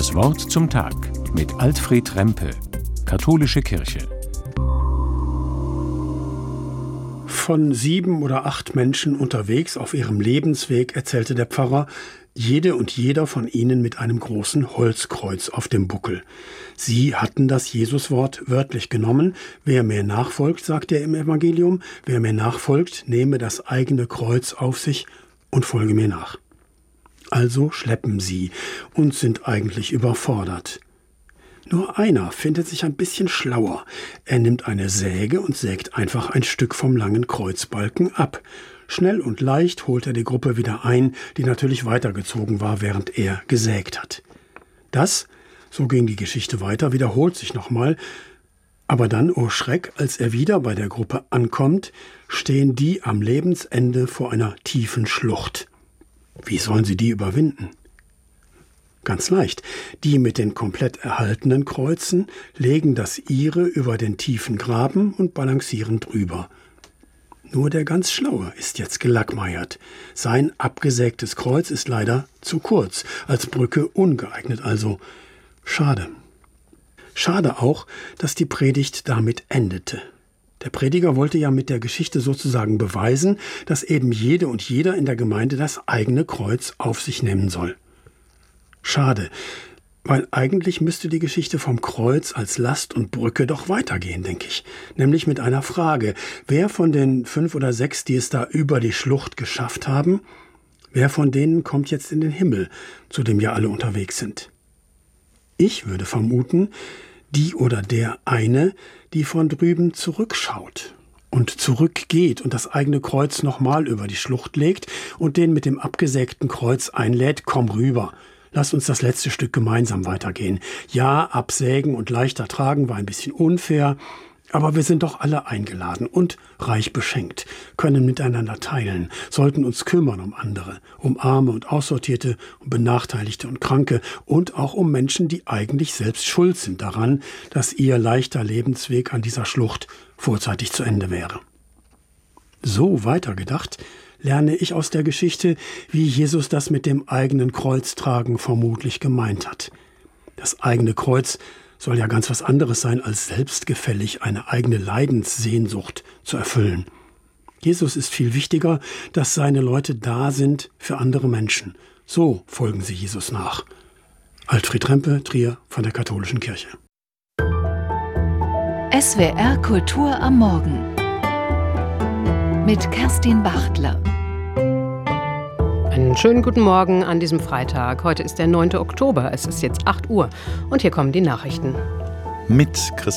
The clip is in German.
Das Wort zum Tag mit Alfred Rempe, Katholische Kirche. Von 7 oder 8 Menschen unterwegs auf ihrem Lebensweg erzählte der Pfarrer, jede und jeder von ihnen mit einem großen Holzkreuz auf dem Buckel. Sie hatten das Jesuswort wörtlich genommen. Wer mir nachfolgt, sagt er im Evangelium, wer mir nachfolgt, nehme das eigene Kreuz auf sich und folge mir nach. Also schleppen sie und sind eigentlich überfordert. Nur einer findet sich ein bisschen schlauer. Er nimmt eine Säge und sägt einfach ein Stück vom langen Kreuzbalken ab. Schnell und leicht holt er die Gruppe wieder ein, die natürlich weitergezogen war, während er gesägt hat. Das, so ging die Geschichte weiter, wiederholt sich nochmal. Aber dann, oh Schreck, als er wieder bei der Gruppe ankommt, stehen die am Lebensende vor einer tiefen Schlucht. Wie sollen sie die überwinden? Ganz leicht. Die mit den komplett erhaltenen Kreuzen legen das ihre über den tiefen Graben und balancieren drüber. Nur der ganz Schlaue ist jetzt gelackmeiert. Sein abgesägtes Kreuz ist leider zu kurz, als Brücke ungeeignet also. Schade. Schade auch, dass die Predigt damit endete. Der Prediger wollte ja mit der Geschichte sozusagen beweisen, dass eben jede und jeder in der Gemeinde das eigene Kreuz auf sich nehmen soll. Schade, weil eigentlich müsste die Geschichte vom Kreuz als Last und Brücke doch weitergehen, denke ich. Nämlich mit einer Frage: Wer von den 5 oder 6, die es da über die Schlucht geschafft haben, wer von denen kommt jetzt in den Himmel, zu dem ja alle unterwegs sind? Ich würde vermuten, die oder der eine, die von drüben zurückschaut und zurückgeht und das eigene Kreuz nochmal über die Schlucht legt und den mit dem abgesägten Kreuz einlädt: Komm rüber. Lass uns das letzte Stück gemeinsam weitergehen. Ja, absägen und leichter tragen war ein bisschen unfair, aber wir sind doch alle eingeladen und reich beschenkt, können miteinander teilen, sollten uns kümmern um andere, um Arme und Aussortierte, um Benachteiligte und Kranke und auch um Menschen, die eigentlich selbst schuld sind daran, dass ihr leichter Lebensweg an dieser Schlucht vorzeitig zu Ende wäre. So weitergedacht lerne ich aus der Geschichte, wie Jesus das mit dem eigenen Kreuztragen vermutlich gemeint hat. Das eigene Kreuz soll ja ganz was anderes sein, als selbstgefällig eine eigene Leidenssehnsucht zu erfüllen. Jesus ist viel wichtiger, dass seine Leute da sind für andere Menschen. So folgen sie Jesus nach. Alfred Rempe, Trier von der Katholischen Kirche. SWR Kultur am Morgen mit Kerstin Bachtler. Einen schönen guten Morgen an diesem Freitag. Heute ist der 9. Oktober, es ist jetzt 8 Uhr und hier kommen die Nachrichten. Mit Christian